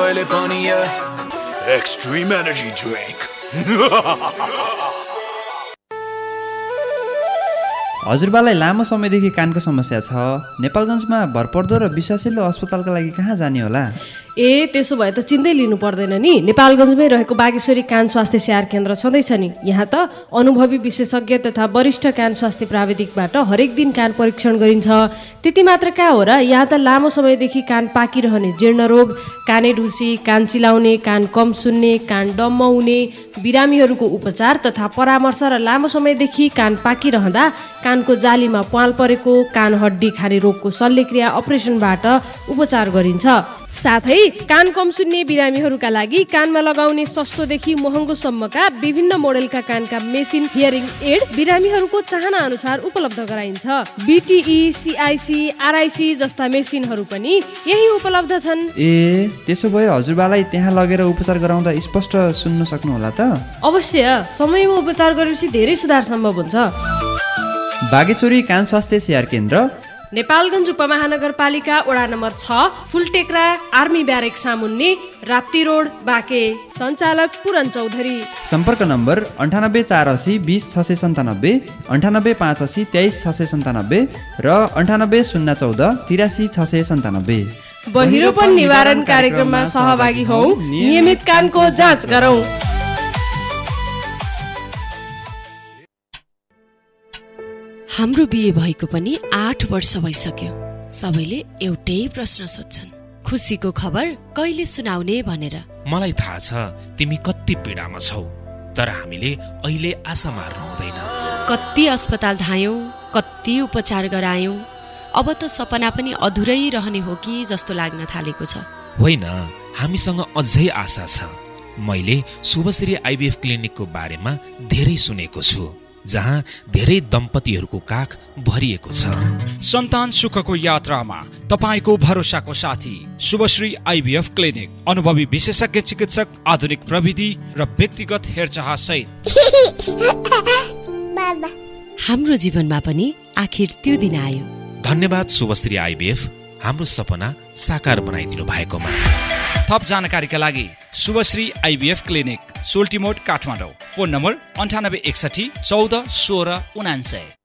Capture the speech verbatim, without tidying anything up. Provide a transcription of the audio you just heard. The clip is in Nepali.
जहिले पनि एक्सट्रिम एनर्जी ड्रिंक। हजुरबालाई लामो समयदेखि कानको समस्या छ। नेपालगञ्जमा भरपर्दो र विश्वासिलो अस्पतालका लागि कहाँ जाने होला? ए त्यसो भए त चिन्तै लिनु पर्दैन नि। नेपालगञ्जमै रहेको बागेश्वरी कान स्वास्थ्य स्याहार केन्द्र छँदैछ नि। यहाँ त अनुभवी विशेषज्ञ तथा वरिष्ठ कान स्वास्थ्य प्राविधिकबाट हरेक दिन कान परीक्षण गरिन्छ। त्यति मात्र कहाँ हो र, यहाँ त लामो समयदेखि कान पाकिरहने जीर्ण रोग, काने ढुसी, कान चिलाउने, कान कम सुन्ने, कान डम्म हुने, बिरामीहरूको उपचार तथा परामर्श र लामो समयदेखि कान पाकिरहँदा कानको जालीमा प्वाल परेको, कान हड्डी खाने रोगको शल्यक्रिया अपरेसनबाट उपचार गरिन्छ। साथै कान कम सुन्ने बिरामीहरूका लागि कानमा लगाउने सस्तोदेखि महँगोसम्मका विभिन्न मोडेलका कानका मेसिन हियरिङ एड बिरामीहरूको चाहना अनुसार उपलब्ध गराइन्छ। बिटिई, सिआइसी, आरआइसी जस्ता मेसिनहरू पनि यही उपलब्ध छन्। ए त्यसो भए हजुरबालाई त्यहाँ लगेर उपचार गराउँदा स्पष्ट सुन्न सक्नुहोला त? अवश्य, समयमा उपचार गरेपछि धेरै सुधार सम्भव हुन्छ। बागेश्वरी कान स्वास्थ्य स्याहार केन्द्र, नेपालगञ्ज उपमहानगरपालिका वडा नम्बर छ, फुलटेक्रा, आर्मी ब्यारेक सामुन्ने, राप्ती रोड, बाँके। सञ्चालक पुरन चौधरी। सम्पर्क नम्बर अन्ठानब्बे चार असी बिस छ सय सन्तानब्बे, अन्ठानब्बे पाँच असी तेइस छ सय सन्तानब्बे र अन्ठानब्बे शून्य चौध तिरासी छ सय सन्तानब्बे। बहिरोपन निवारण कार्यक्रममा सहभागी हौ, नियमित कानको जाँच गरौँ। हाम्रो बिहे भएको पनि आठ वर्ष भइसक्यो। सबैले एउटै प्रश्न सोध्छन्, खुसीको खबर कहिले सुनाउने भनेर। मलाई थाहा छ तिमी कति पीडामा छौ, तर हामीले अहिले आशा मार्नु हुँदैन। कति अस्पताल धायौं, कति उपचार गरायौं, अब त सपना पनि अधुरै रहने हो कि जस्तो लाग्न थालेको छ। होइन, हामीसँग अझै आशा छ। मैले शुभश्री आइभीएफ क्लिनिकको बारेमा धेरै सुनेको छु, जहाँ धेरै दम्पतिहरूको काख भरिएको छ। सन्तान सुखको यात्रामा तपाईको भरोसाको साथी शुभश्री आइभीएफ क्लिनिक। अनुभवी विशेषज्ञ चिकित्सक, आधुनिक प्रविधि र व्यक्तिगत हेरचाह सहित। हाम्रो जीवनमा पनि आखिर त्यो दिन आयो। धन्यवाद शुभश्री आइभीएफ, हाम्रो सपना साकार बनाइदिनु भएकोमा। थप जानकारीका लागि Shubhashree IVF clinic, सोल्टीमोड, Kathmandu. Phone number अन्ठानब्बे एकसठी चौध सोह्र उनान्सय।